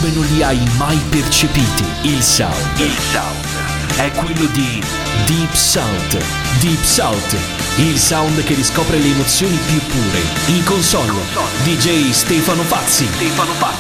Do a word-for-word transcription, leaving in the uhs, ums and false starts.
come non li hai mai percepiti. Il sound, il sound è quello di Deep South. Deep South, il sound che riscopre le emozioni più pure. In console, D J Stefano Pazzi. Stefano Pazzi.